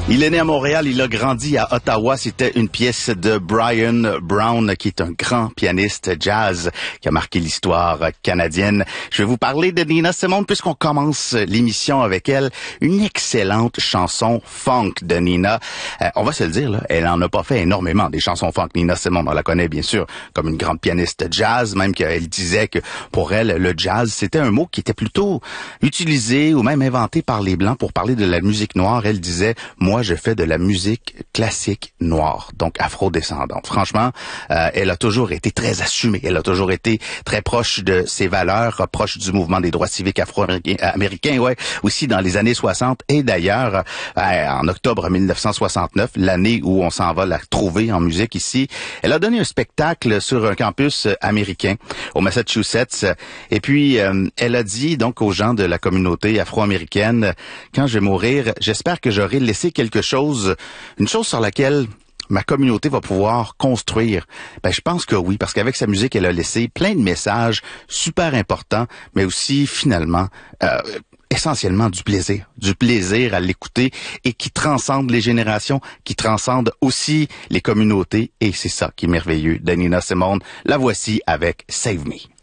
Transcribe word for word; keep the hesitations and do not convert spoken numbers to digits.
Il est né à Montréal, il a grandi à Ottawa. C'était une pièce de Brian Brown, qui est un grand pianiste jazz qui a marqué l'histoire canadienne. Je vais vous parler de Nina Simone puisqu'on commence l'émission avec elle. Une excellente chanson funk de Nina. Euh, on va se le dire, là, elle en a pas fait énormément des chansons funk. Nina Simone, on la connaît bien sûr comme une grande pianiste jazz, même qu'elle disait que pour elle, le jazz, c'était un mot qui était plutôt utilisé ou même inventé par les Blancs pour parler de la musique noire. Elle disait, moi, je fais de la musique classique noire, donc afro-descendante. Franchement, euh, elle a toujours été très assumée. Elle a toujours été très proche de ses valeurs, proche du mouvement des droits civiques afro-américains, ouais, aussi dans les années soixante. Et d'ailleurs, euh, en octobre mille neuf cent soixante-neuf, l'année où on s'en va la trouver en musique ici, elle a donné un spectacle sur un campus américain au Massachusetts. Et puis, euh, elle a dit donc aux gens de la communauté afro-américaine, quand je vais mourir, j'espère que j'aurai laissé quelque chose, une chose sur laquelle ma communauté va pouvoir construire. Ben, je pense que oui, parce qu'avec sa musique, elle a laissé plein de messages super importants, mais aussi, finalement, euh, essentiellement du plaisir. Du plaisir à l'écouter et qui transcende les générations, qui transcende aussi les communautés. Et c'est ça qui est merveilleux de Nina Simone. La voici avec Save Me.